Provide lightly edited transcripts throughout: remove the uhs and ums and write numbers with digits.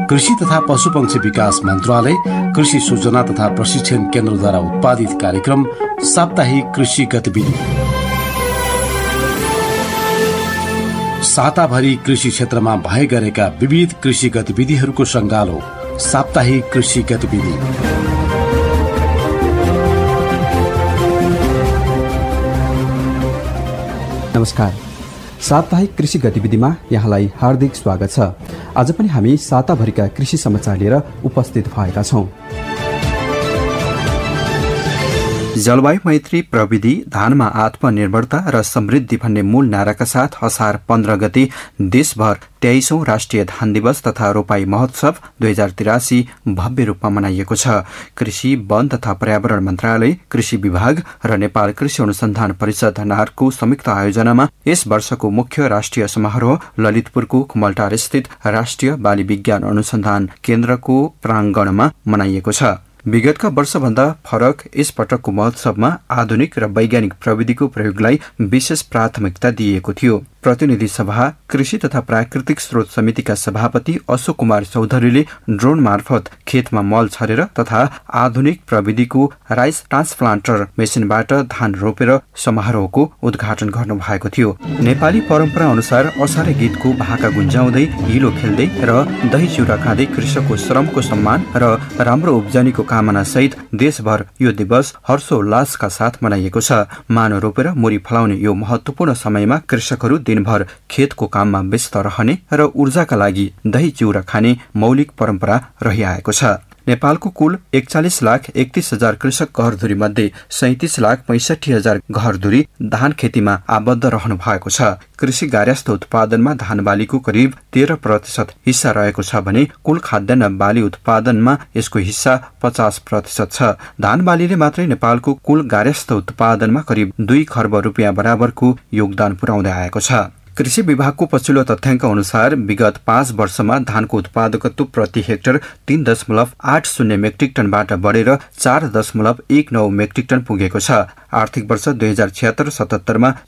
कृषि तथा पशुपक्षी विकास मन्त्रालय, कृषि सूचना तथा प्रशिक्षण केन्द्रद्वारा उत्पादित कार्यक्रम साप्ताहिक कृषि गतिविधि। साताभरि कृषि क्षेत्रमा भए गरेका विविध कृषि गतिविधिहरूको सङ्गालो साप्ताहिक कृषि गतिविधि। नमस्कार, साप्ताहिक कृषि गतिविधिमा यहाँलाई हार्दिक स्वागत छ। आज पनि हामी साताभरिका कृषि समाचार लिएर उपस्थित भएका छौं। जलवायु मैत्री प्रविधि, धानमा आत्मनिर्भरता र समृद्धि भन्ने मूल नाराका साथ असार 15 गते देशभर 23औं राष्ट्रिय धान दिवस तथा रोपाई महोत्सव 2083 भव्य रूपमा मनाइएको छ। कृषि, वन तथा पर्यावरण मन्त्रालय, कृषि विभाग र नेपाल कृषि अनुसन्धान परिषद नारको संयुक्त आयोजनामा यस वर्षको मुख्य राष्ट्रिय समारोह ललितपुरको खुमलटार स्थित राष्ट्रिय बाली विज्ञान अनुसन्धान केन्द्रको प्राङ्गणमा मनाइएको छ। विगतका वर्षभन्दा फरक यस पटकको महोत्सवमा आधुनिक र वैज्ञानिक प्रविधिको प्रयोगलाई विशेष प्राथमिकता दिइएको थियो। प्रतिनिधि सभा कृषि तथा प्राकृतिक स्रोत समितिका सभापति अशोक कुमार चौधरीले ड्रोन मार्फत खेतमा मल छरेर तथा आधुनिक प्रविधिको राइस ट्रान्सप्लान्टर मेसिनबाट धान रोपेर समारोहको उद्घाटन गर्नु भएको थियो। नेपाली परम्परा अनुसार असारे गीतको भाका गुन्जाउँदै, हिलो खेल्दै र दही चिउरा खाँदै कृषकको श्रमको सम्मान र राम्रो उब्जनीको कामना सहित देशभर यो दिवस हर्षोल्लासका साथ मनाइएको छ। मानो रोपेर मुरी फलाउने यो महत्वपूर्ण समयमा कृषकहरू दिनभर खेतको काममा व्यस्त रहने र ऊर्जाका लागि दही चिउरा खाने मौलिक परम्परा रहिआएको छ। नेपालको कुल 41,31,000 कृषक घरधुरी मध्ये 37,65,000 घरधुरी धान खेतीमा आबद्ध रहनु भएको छ। कृषि गार्हस्थ्य उत्पादनमा धान बालीको करिब 13% हिस्सा रहेको छ भने कुल खाद्यान्न बाली उत्पादनमा यसको हिस्सा 50% छ। धान बालीले मात्रै नेपालको कुल गार्हस्थ्य उत्पादनमा करिब 2 खर्ब रुपियाँ बराबरको योगदान पुर्याउँदै आएको छ। कृषि विभागको पछिल्लो तथ्याङ्क अनुसार विगत 5 वर्षमा धानको उत्पादकत्व प्रति हेक्टर 3.80 मेट्रिक टनबाट बढेर 4.19 मेट्रिक टन पुगेको छ। आर्थिक वर्ष 2076-77 मा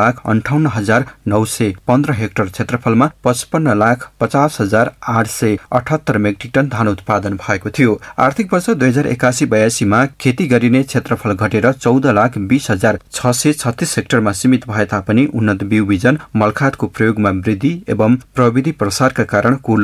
14,58,915 हेक्टर क्षेत्रफलमा 55,50,878 मेट्रिक टन धान उत्पादन भएको थियो। आर्थिक वर्ष 2081-82 मा खेती गरिने क्षेत्रफल घटेर 14,20,636 हेक्टरमा सीमित भए तापनि उन्नत बिउ बिजन खादको प्रयोगमा वृद्धि एवं प्रविधि प्रसारका कारण कुल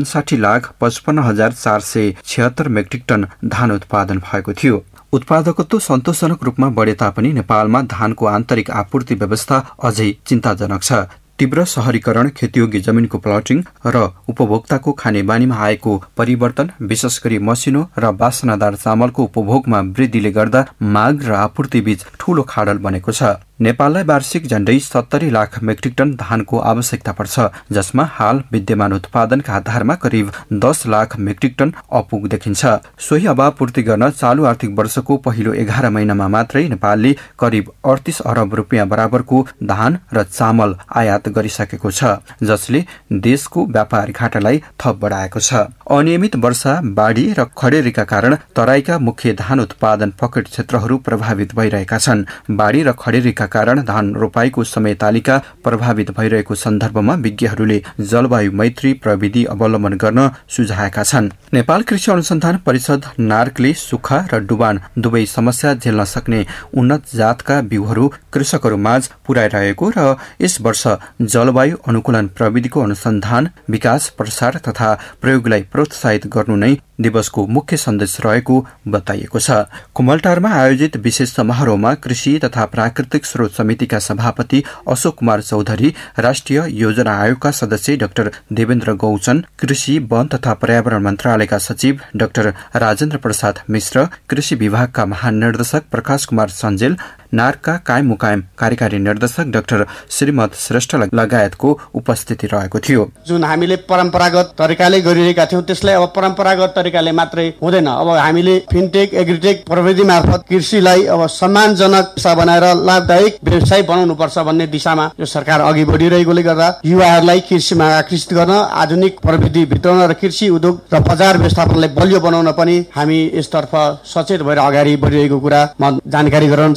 59,55,476 मेट्रिक टन धान उत्पादन भएको थियो। उत्पादकत्व सन्तोषजनक रूपमा बढे तापनि नेपालमा धानको आन्तरिक आपूर्ति व्यवस्था अझै चिन्ताजनक छ। तीव्र शहरीकरण, खेतीयोग्य जमिनको प्लटिङ र उपभोक्ताको खानेबानीमा आएको परिवर्तन, विशेष गरी मसिनो र वासनादार चामलको उपभोगमा वृद्धिले गर्दा माग र आपूर्ति बीच ठूलो खाडल बनेको छ। नेपाललाई वार्षिक झण्डै 70 लाख मेट्रिक टन धानको आवश्यकता पर्छ, जसमा हाल विद्यमान उत्पादनका आधारमा करिब 10 लाख मेट्रिक टन अपुग देखिन्छ। सोही अभाव पूर्ति गर्न चालू आर्थिक वर्षको पहिलो 11 महिनामा मात्रै नेपालले करिब 38 अरब रुपियाँ बराबरको धान र चामल आयात गरिसकेको छ, जसले देशको व्यापार घाटालाई थप बढाएको छ। अनियमित वर्षा, बाढी र खडेरीका कारण तराईका मुख्य धान उत्पादन पकेट क्षेत्रहरू प्रभावित भइरहेका छन्। बाढी र खडेरीका कारण धान रोपाईको समय तालिका प्रभावित भइरहेको सन्दर्भमा विज्ञहरूले जलवायु मैत्री प्रविधि अवलम्बन गर्न सुझाएका छन्। नेपाल कृषि अनुसन्धान परिषद नार्कले सुक्खा र डुबान दुवै समस्या झेल्न सक्ने उन्नत जातका बिउहरू कृषकहरू माझ पुर्याइरहेको र यस वर्ष जलवायु अनुकूलन प्रविधिको अनुसन्धान, विकास, प्रसार तथा प्रयोगलाई प्रोत्साहित गर्नु नै दिवसको मुख्य सन्देश रहेको बताइएको छ। कुमलटारमा आयोजित विशेष समारोहमा कृषि तथा प्राकृतिक स्रोत समितिका सभापति अशोक कुमार चौधरी, राष्ट्रिय योजना आयोगका सदस्य डाक्टर देवेन्द्र गौचन, कृषि, वन तथा पर्यावरण मन्त्रालयका सचिव डाक्टर राजेन्द्र प्रसाद मिश्र, कृषि विभागका महानिर्देशक प्रकाश कुमार सञ्जेल, नार्कका कायम मुकायम कार्यकारी निर्देशक डाक्टर श्रीमत श्रेष्ठ लगायतको उपस्थिति रहेको थियो। जुन हामीले परम्परागत तरिकाले गरिरहेका थियौं त्यसलाई अब परम्परागत तरिकाले मात्रै हुँदैन। अब हामीले फिनटेक, एग्रीटेक प्रविधि मार्फत कृषिलाई अब सम्मानजनक पेशा बनाएर लाभदायक व्यवसाय बनाउनु पर्छ भन्ने दिशामा यो सरकार अघि बढिरहेकोले गर्दा युवाहरूलाई कृषिमा आकर्षित गर्न, आधुनिक प्रविधि भित्राउन र कृषि उद्योग र बजार व्यवस्थापनलाई बलियो बनाउन पनि हामी यसतर्फ सचेत भएर अगाडि बढिरहेको कुरा म जानकारी गराउन चाहन्छु।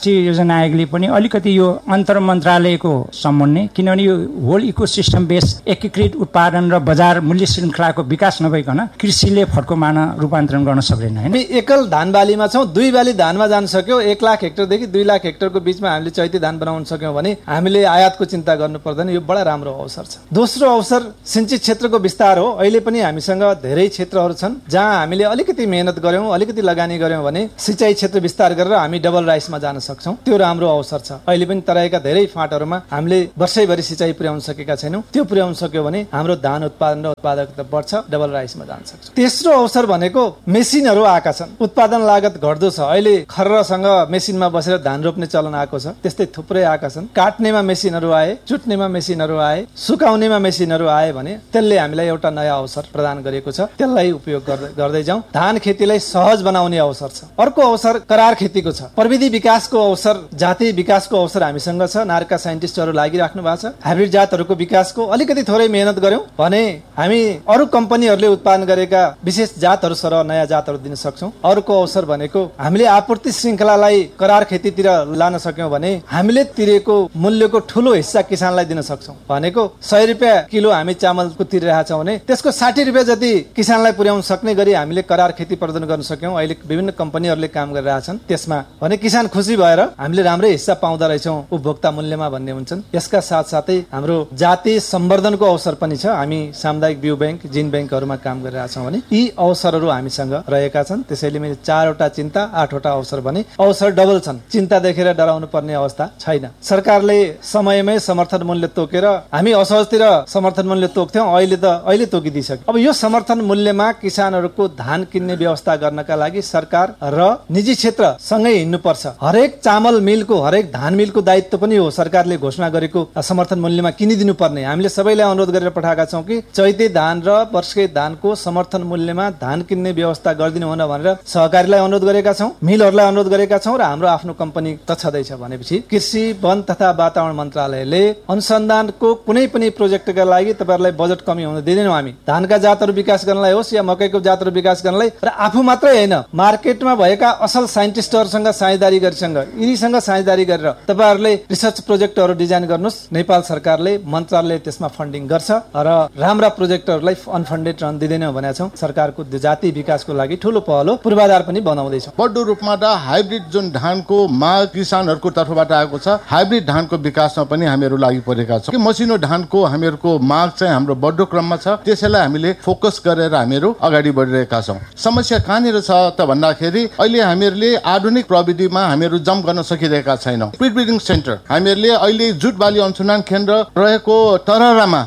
राष्ट्रिय योजना आयोगले पनि अलिकति यो अन्तर मन्त्रालयको समन्वय, किनभने यो होल इकोसिस्टम बेस एकीकृत उत्पादन र बजार मूल्य श्रृङ्खलाको विकास नभइकन कृषिले फड्कोमा रूपान्तरण गर्न सक्दैन हैन। एकल धान बालीमा छौँ, 2 बाली धानमा जान सक्यो, 1 लाख हेक्टरदेखि 2 लाख हेक्टरको बीचमा हामीले चैते धान बनाउन सक्यौँ भने हामीले आयातको चिन्ता गर्नु पर्दैन। यो बडा राम्रो अवसर छ। दोस्रो अवसर सिंचित क्षेत्रको विस्तार हो। अहिले पनि हामीसँग धेरै क्षेत्रहरू छन् जहाँ हामीले अलिकति मेहनत गर्यौँ, अलिकति लगानी गर्यौँ भने सिँचाइ क्षेत्र विस्तार गरेर हामी डबल राइसमा जान सक्छौँ। त्यो राम्रो अवसर छ। अहिले पनि तराईका धेरै फाँटहरूमा हामीले वर्षैभरि सिँचाइ पुर्याउन सकेका छैनौँ। त्यो पुर्याउन सक्यो भने हाम्रो धान उत्पादन र उत्पादकता बढ्छ, डबल राइसमा जान सक्छ। तेस्रो अवसर भनेको मेसिनहरू आएका छन्। उत्पादन लागत घट्दो छ। अहिले खर्रसँग मेसिनमा बसेर धान रोप्ने चलन आएको छ। त्यस्तै थुप्रै आएका छन्। काट्नेमा मेसिनहरू आए, चुट्नेमा मेसिनहरू आए, सुकाउनेमा मेसिनहरू आए भने त्यसले हामीलाई एउटा नयाँ अवसर प्रदान गरेको छ। त्यसलाई उपयोग गर्दै जाउँ। धान खेतीलाई सहज बनाउने अवसर छ। अर्को अवसर करार खेतीको छ। प्रविधि विकासको अवसर, जाति विकासको अवसर हामीसँग छ। नारका साइन्टिस्टहरू लागिराख्नु भएको छ। हाइब्रिड जातहरूको विकासको अलिकति थोरै मेहनत गर्यौँ भने हामी अरू कम्पनीहरूले उत्पादन गरेका विशेष जातहरू सरह नयाँ जातहरू दिन सक्छौँ। अर्को अवसर भनेको हामीले आपूर्ति श्रृङ्खलालाई करार खेतीतिर लान सक्यौँ भने हामीले तिरेको मूल्यको ठुलो हिस्सा किसानलाई दिन सक्छौँ। भनेको 100 रुपियाँ किलो हामी चामलको तिरिरहेका छौँ भने त्यसको 60 रुपियाँ जति किसानलाई पुर्याउन सक्ने गरी हामीले करार खेती प्रदान गर्न सक्यौँ। अहिले विभिन्न कम्पनीहरूले काम गरिरहेछन् त्यसमा भने किसान खुसी भएर हामीले राम्रै हिस्सा पाउँदा रहेछौँ उपभोक्ता मूल्यमा भन्ने हुन्छन्। यसका साथसाथै हाम्रो जाति सम्वर्धनको अवसर पनि छ। हामी सामुदायिक बिउ ब्याङ्क, जिन ब्याङ्कहरूमा काम गरिरहेछौँ भने यी अवसरहरू हामीसँग रहेका छन्। त्यसैले मैले 4वटा चिन्ता 8वटा अवसर भने अवसर डबल छन्। चिन्ता देखेर डराउनु पर्ने अवस्था छैन। सरकारले समयमै समर्थन मूल्य तोकेर हामी असहजतिर समर्थन मूल्य तोक्थ्यौँ, अहिले तोकिदिइसक्यो। अब यो समर्थन मूल्यमा किसानहरूको धान किन्ने व्यवस्था गर्नका लागि सरकार र निजी क्षेत्र सँगै हिँड्नुपर्छ। हरेक चामल मिलको, हरेक धान मिलको दायित्व पनि हो सरकारले घोषणा गरेको समर्थन मूल्यमा किनिदिनु पर्ने। हामीले सबैलाई अनुरोध गरेर पठाएका छौँ कि चैते धान र वर्षकै धानको समर्थन मूल्यमा धान किन्ने व्यवस्था गरिदिनु हुन भनेर सहकारीलाई अनुरोध गरेका छौँ, मिलहरूलाई अनुरोध गरेका छौँ र हाम्रो आफ्नो कम्पनी त छँदैछ। भनेपछि कृषि, वन तथा वातावरण मन्त्रालयले अनुसन्धानको कुनै पनि प्रोजेक्टका लागि तपाईँहरूलाई बजेट कमी हुन दिँदैनौँ। हामी धानका जातहरू विकास गर्नलाई होस् या मकैको जातहरू विकास गर्नलाई, र आफू मात्रै होइन मार्केटमा भएका असल साइन्टिस्टहरूसँग साझेदारी यिनीसँग साझेदारी गरेर तपाईँहरूले रिसर्च प्रोजेक्टहरू डिजाइन गर्नुहोस्। नेपाल सरकारले, मन्त्रालयले त्यसमा फन्डिङ गर्छ र राम्रा प्रोजेक्टहरूलाई अनफन्डेड रहन दिँदैनौँ भनेका छौँ। सरकारको जाति विकासको लागि ठुलो पहल हो, पूर्वाधार पनि बनाउँदैछौँ। बढ्दो रूपमा हाइब्रिड जुन धानको माग किसानहरूको तर्फबाट आएको छ, हाइब्रिड धानको विकासमा पनि हामीहरू लागि परेका छौँ। मसिनो धानको हामीहरूको माग चाहिँ हाम्रो बढ्दो क्रममा छ। त्यसैलाई हामीले फोकस गरेर हामीहरू अगाडि बढिरहेका छौँ। समस्या कहाँनिर छ त भन्दाखेरि अहिले हामीहरूले आधुनिक प्रविधिमा हामीहरू जम्प गर्न सकिरहेका छैनौँ। प्री ब्रिडिङ सेन्टर हामीहरूले अहिले जुट बाली अनुसन्धान केन्द्र रहेको तररामा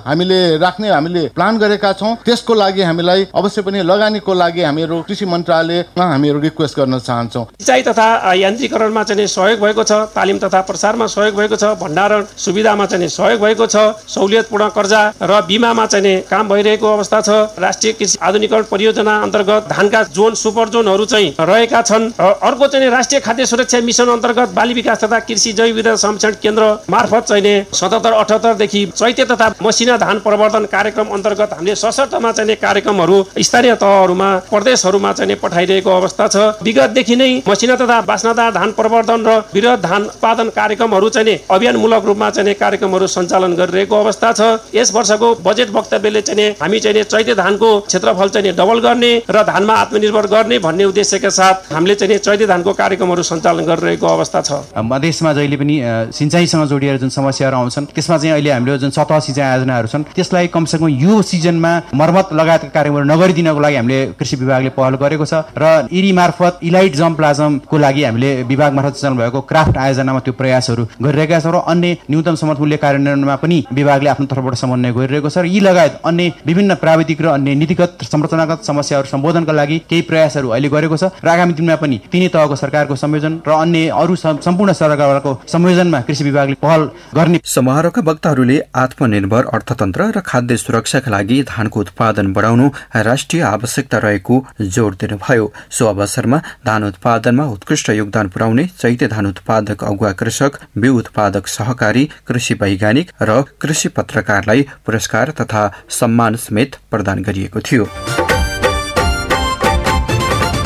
हामीले प्लान गरेका छौँ। त्यसको लागि हामीलाई अवश्य पनि लगानीको लागि हामीहरू कृषि मन्त्रालयमा हामीहरू रिक्वेस्ट गर्न चाहन्छौँ। सिँचाइ तथा यान्त्रिकरणमा चाहिँ सहयोग भएको छ, तालिम तथा प्रसारमा सहयोग भएको छ, भण्डारण सुविधामा चाहिँ सहयोग भएको छ, सहुलियतपूर्ण कर्जा र बिमामा चाहिँ काम भइरहेको अवस्था छ। राष्ट्रिय कृषि आधुनिकरण परियोजना अन्तर्गत धानका जोन, सुपर जोनहरू चाहिँ रहेका छन्। अर्को चाहिँ राष्ट्रिय खाद्य सुरक्षा मिसन अन्तर्गत बाली विकास तथा कृषि जैव विविधता संरक्षण केन्द्र मार्फत चाहिँ 77-78 देखि चैते तथा मसिना धान प्रवर्धन कार्यक्रम अन्तर्गत हामीले सशर्तमा चाहिँ कार्यक्रमहरू स्थानीय तहहरूमा, प्रदेशहरूमा चाहिँ पठाइरहेको अवस्था छ। विगतदेखि नै मसिना तथा बास्नादार धान प्रवर्धन र वृहत धान उत्पादन कार्यक्रमहरू चाहिँ अभियानमूलक रूपमा चाहिँ कार्यक्रमहरू सञ्चालन गरिरहेको अवस्था छ। यस वर्षको बजेट वक्तव्यले चाहिँ हामी चाहिँ चैते धानको क्षेत्रफल चाहिँ डबल गर्ने र धानमा आत्मनिर्भर गर्ने भन्ने उद्देश्यका साथ हामीले चाहिँ चैते धानको कार्यक्रमहरू सञ्चालन गरिरहेको अवस्था छ। मधेसमा जहिले पनि सिँचाइसँग जोडिएर जुन समस्याहरू आउँछन् त्यसमा चाहिँ अहिले हामीले जुन सतह सिँचाइ योजनाहरू छन् त्यसलाई कमसेकम यो सिजनमा मर्मत लगायतका कार्यक्रमहरू नगरिदिनको लागि हामीले कृषि विभागले पहल गरेको छ र इरी मार्फत इलाइट जम प्लाजमको लागि हामीले विभाग मार्फत सञ्चालन भएको क्राफ्ट आयोजनामा त्यो प्रयासहरू गरिरहेका छौँ र अन्य न्यूनतम समर्थन मूल्य कार्यान्वयनमा पनि विभागले आफ्नो तर्फबाट समन्वय गरिरहेको छ र यी लगायत अन्य विभिन्न प्राविधिक र अन्य नीतिगत संरचनागत समस्याहरू सम्बोधनका लागि केही प्रयासहरू अहिले गरेको छ र आगामी दिनमा पनि तिनै तहको सरकारको संयोजन र अन्य अरू सम्पूर्ण सरकारको संयोजनमा कृषि विभागले पहल गर्ने। समारोहका वक्ताहरूले आत्मनिर्भर अर्थतन्त्र र खाद्य सुरक्षाका लागि धानको उत्पादन बढाउनु राष्ट्रिय आवश्यकता रहेको जोड दिनुभयो। सो अवसरमा धान उत्पादनमा उत्कृष्ट योगदान पुर्याउने चैते धान उत्पादक अगुवा कृषक, बिउ उत्पादक सहकारी, कृषि वैज्ञानिक र कृषि पत्रकारलाई पुरस्कार तथा सम्मान समेत प्रदान गरिएको थियो।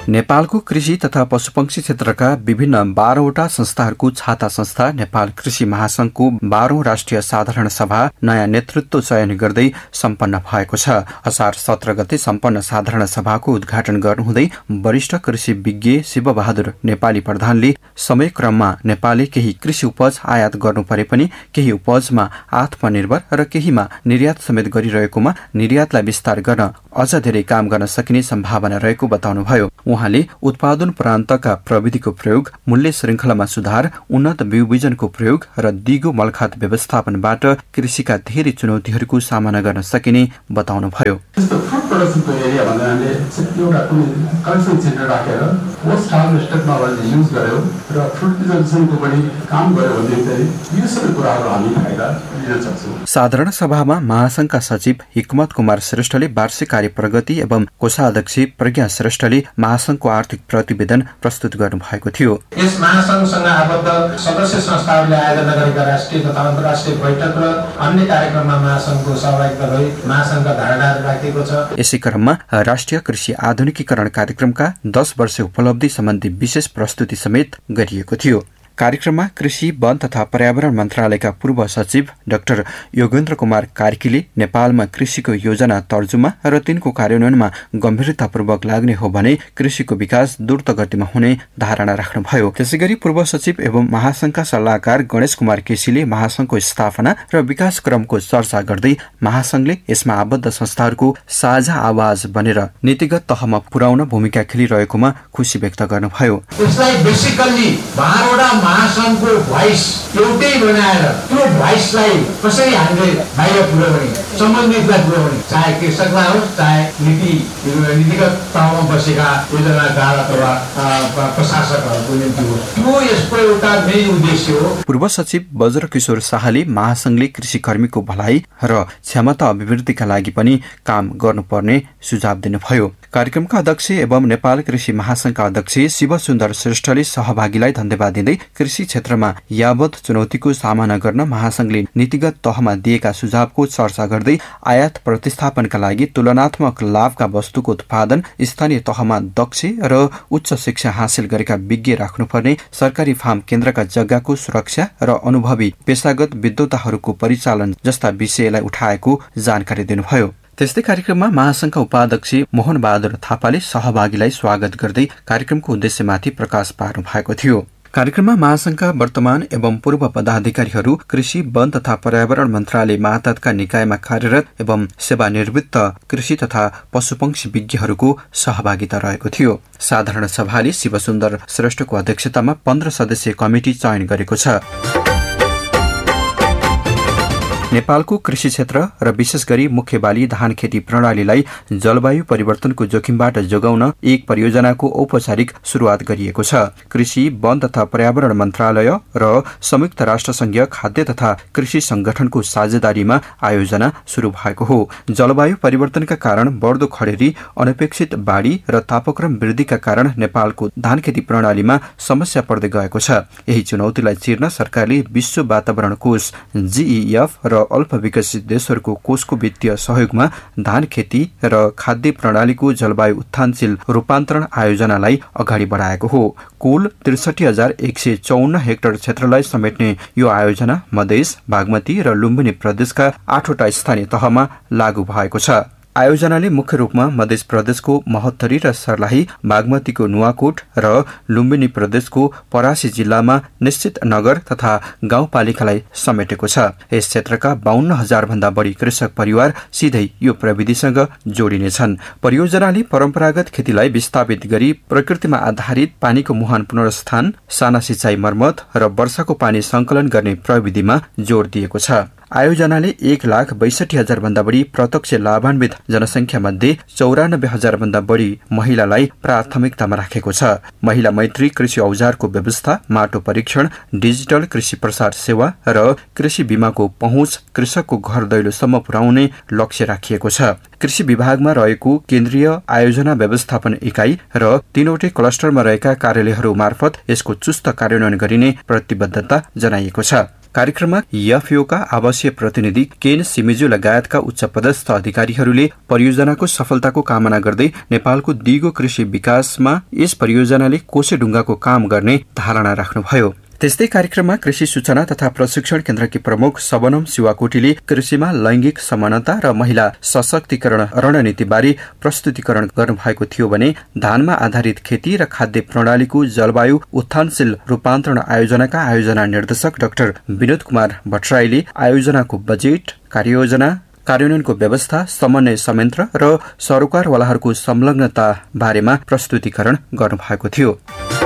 नेपालको कृषि तथा पशुपक्षी क्षेत्रका विभिन्न 12वटा संस्थाहरूको छाता संस्था नेपाल कृषि महासंघको 12औं राष्ट्रिय साधारण सभा नयाँ नेतृत्व चयन गर्दै सम्पन्न भएको छ। असार 17 गते सम्पन्न साधारण सभाको उद्घाटन गर्नुहुँदै वरिष्ठ कृषि विज्ञ शिवबहादुर नेपाली प्रधानले समयक्रममा नेपालले केही कृषि उपज आयात गर्नु परे पनि केही उपजमा आत्मनिर्भर र केहीमा निर्यात समेत गरिरहेकोमा निर्यातलाई विस्तार गर्न अझ धेरै काम गर्न सकिने सम्भावना रहेको बताउनुभयो। उहाँले उत्पादन प्रान्तका प्रविधिको प्रयोग, मूल्य श्रृंखलामा सुधार, उन्नत बिउ बिजनको प्रयोग र दिगो मलखात व्यवस्थापनबाट कृषिका धेरै चुनौतीहरूको सामना गर्न सकिने बताउनुभयो। साधारण सभामा महासंघका सचिव हिक्मत कुमार श्रेष्ठले वार्षिक कार्य प्रगति एवं कोषाध्यक्ष प्रज्ञा श्रेष्ठले महासंघको आर्थिक प्रतिवेदन प्रस्तुत गर्नु भएको थियो। यस महासंघसँग आबद्ध सदस्य संस्थाहरूले आयोजना गरेका राष्ट्रिय तथा अन्तर्राष्ट्रिय बैठक र अन्य कार्यक्रममा महासंघको सहभागिता भई महासंघका धारणाहरू राखिएको छ। यसै क्रममा राष्ट्रिय कृषि आधुनिकीकरण कार्यक्रमका 10 वर्ष उपलब्धि सम्बन्धी विशेष प्रस्तुति समेत गरिएको थियो। कार्यक्रममा कृषि, वन तथा पर्यावरण मन्त्रालयका पूर्व सचिव डाक्टर योगेन्द्र कुमार कार्कीले नेपालमा कृषिको योजना तर्जुमा र तिनको कार्यान्वयनमा गम्भीरतापूर्वक लाग्ने हो भने कृषिको विकास द्रुत गतिमा हुने धारणा राख्नुभयो। त्यसैगरी पूर्व सचिव एवं महासंघका सल्लाहकार गणेश कुमार केसीले महासंघको स्थापना र विकास क्रमको चर्चा गर्दै महासंघले यसमा आबद्ध संस्थाहरूको साझा आवाज बनेर नीतिगत तहमा पुर्याउन भूमिका खेलिरहेकोमा खुशी व्यक्त गर्नुभयो। महासंघको भोइस एउटै बनाएर त्यो भोइसलाई कसरी हामीले बाहिर पुर्याउने, सम्बन्धितलाई पुर्याउने, चाहे कृषकलाई होस् चाहे नीतिगत तहमा बसेका योजनाकार अथवा प्रशासकहरूको निम्ति होस्, त्यो यसको एउटा मेन उद्देश्य हो। पूर्व सचिव वज्रकिशोर शाहले महासंघले कृषि कर्मीको भलाइ र क्षमता अभिवृद्धिका लागि पनि काम गर्नुपर्ने सुझाव दिनुभयो। कार्यक्रमका अध्यक्ष एवं नेपाल कृषि महासंघका अध्यक्ष शिवसुन्दर श्रेष्ठले सहभागीलाई धन्यवाद दिँदै कृषि क्षेत्रमा यावत चुनौतीको सामना गर्न महासंघले नीतिगत तहमा दिएका सुझावको चर्चा गर्दै आयात प्रतिस्थापनका लागि तुलनात्मक लाभका वस्तुको उत्पादन, स्थानीय तहमा दक्ष र उच्च शिक्षा हासिल गरेका विज्ञ राख्नुपर्ने, सरकारी फार्म केन्द्रका जग्गाको सुरक्षा र अनुभवी पेशागत विद्वताहरूको परिचालन जस्ता विषयलाई उठाएको जानकारी दिनुभयो। त्यस्तै कार्यक्रममा महासंघका उपाध्यक्ष मोहन बहादुर थापाले सहभागीलाई स्वागत गर्दै कार्यक्रमको उद्देश्यमाथि प्रकाश पार्नु भएको थियो। कार्यक्रममा महासंघका वर्तमान एवं पूर्व पदाधिकारीहरू, कृषि, वन तथा पर्यावरण मन्त्रालय मातहतका निकायमा कार्यरत एवं सेवानिवृत्त कृषि तथा पशुपक्षी विज्ञहरूको सहभागिता रहेको थियो। साधारण सभाले शिवसुन्दर श्रेष्ठको अध्यक्षतामा 15 सदस्यीय कमिटी चयन गरेको छ। नेपालको कृषि क्षेत्र र विशेष गरी मुख्य बाली धान खेती प्रणालीलाई जलवायु परिवर्तनको जोखिमबाट जोगाउन एक परियोजनाको औपचारिक शुरूआत गरिएको छ। कृषि, वन तथा पर्यावरण मन्त्रालय र संयुक्त राष्ट्रसंघीय खाद्य तथा कृषि संगठनको साझेदारीमा आयोजना शुरू भएको हो। जलवायु परिवर्तनका कारण बढ्दो खडेरी, अनपेक्षित बाढी र तापक्रम वृद्धिका कारण नेपालको धान खेती प्रणालीमा समस्या पर्दै गएको छ। यही चुनौतीलाई चिर्न सरकारले विश्व वातावरण कोष GEF र अल्प विकसित देशहरूको कोषको वित्तीय सहयोगमा धान खेती र खाद्य प्रणालीको जलवायु उत्थानशील रूपान्तरण आयोजनालाई अगाडि बढाएको हो। कुल 63,154 हेक्टर क्षेत्रलाई समेट्ने यो आयोजना मधेस, बागमती र लुम्बिनी प्रदेशका 8वटा स्थानीय तहमा लागू भएको छ। आयोजनाले मुख्य रूपमा मध्य प्रदेशको महोत्तरी र सर्लाही, बागमतीको नुवाकोट र लुम्बिनी प्रदेशको परासी जिल्लामा निश्चित नगर तथा गाउँपालिकालाई समेटेको छ। यस क्षेत्रका 52,000 भन्दा बढी कृषक परिवार सिधै यो प्रविधिसँग जोडिनेछन्। परियोजनाले परम्परागत खेतीलाई विस्थापित गरी प्रकृतिमा आधारित पानीको मुहान पुनर्स्थान, साना सिंचाई मर्मत र वर्षाको पानी संकलन गर्ने प्रविधिमा जोड दिएको छ। आयोजनाले 1,62,000 भन्दा बढी प्रत्यक्ष लाभान्वित जनसंख्या मध्ये 94,000 भन्दा बढी महिलालाई प्राथमिकतामा राखेको छ। महिला मैत्री कृषि औजारको व्यवस्था, माटो परीक्षण, डिजिटल कृषि प्रसार सेवा र कृषि बीमाको पहुँच कृषकको घर दैलोसम्म पुर्याउने लक्ष्य राखिएको छ। कृषि विभागमा रहेको केन्द्रीय आयोजना व्यवस्थापन इकाई र 3वटै क्लस्टरमा रहेका कार्यालयहरू मार्फत यसको चुस्त कार्यान्वयन गरिने प्रतिबद्धता जनाइएको छ। कार्यक्रममा एफएओका आवासीय प्रतिनिधि केन सिमेजु लगायतका उच्च पदस्थ अधिकारीहरूले परियोजनाको सफलताको कामना गर्दै नेपालको दिगो कृषि विकासमा यस परियोजनाले कोसेढुङ्गाको काम गर्ने धारणा राख्नुभयो। त्यस्तै कार्यक्रममा कृषि सूचना तथा प्रशिक्षण केन्द्रकी प्रमुख सबनम शिवाकोटीले कृषिमा लैंगिक समानता र महिला सशक्तिकरण रणनीतिबारे प्रस्तुतिकरण गर्नुभएको थियो भने धानमा आधारित खेती र खाद्य प्रणालीको जलवायु उत्थानशील रूपान्तरण आयोजनाका आयोजना निर्देशक डाक्टर विनोद कुमार भट्टराईले आयोजनाको बजेट, कार्ययोजना, कार्यान्वयनको व्यवस्था, समन्वय संयन्त्र र सरोकारवालाहरूको संलग्नता बारेमा प्रस्तुतिकरण गर्नुभएको थियो।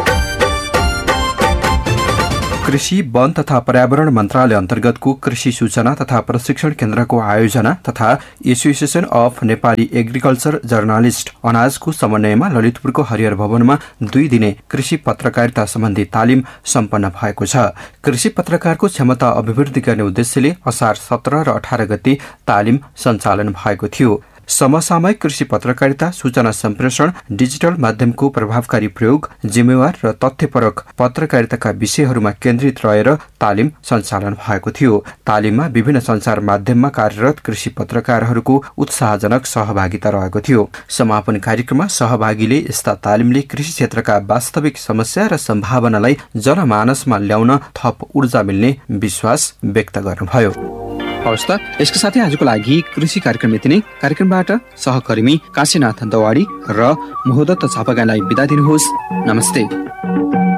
कृषि, वन तथा पर्यावरण मन्त्रालय अन्तर्गतको कृषि सूचना तथा प्रशिक्षण केन्द्रको आयोजना तथा association of Nepali agriculture journalist अनाजको समन्वयमा ललितपुरको Harihar भवनमा 2 दिने कृषि पत्रकारिता सम्बन्धी तालिम सम्पन्न भएको छ। कृषि पत्रकारको क्षमता अभिवृद्धि गर्ने उद्देश्यले असार 17 र 18 गते तालिम सञ्चालन भएको थियो। समसामयिक कृषि पत्रकारिता, सूचना सम्प्रेषण, डिजिटल माध्यमको प्रभावकारी प्रयोग, जिम्मेवार र तथ्यपरक पत्रकारिताका विषयहरूमा केन्द्रित रहेर तालिम सञ्चालन भएको थियो। तालिममा विभिन्न सञ्चार माध्यममा कार्यरत कृषि पत्रकारहरूको उत्साहजनक सहभागिता रहेको थियो। समापन कार्यक्रममा सहभागीले यस्ता तालिमले कृषि क्षेत्रका वास्तविक समस्या र सम्भावनालाई जनमानसमा ल्याउन थप ऊर्जा मिल्ने विश्वास व्यक्त गर्नुभयो। हवस् त, यसको साथै आजको लागि कृषि कार्यक्रम यति नै। कार्यक्रमबाट सहकर्मी काशीनाथ दवाडी र महोदत्त छापागाईलाई बिदा दिनुहोस्। नमस्ते।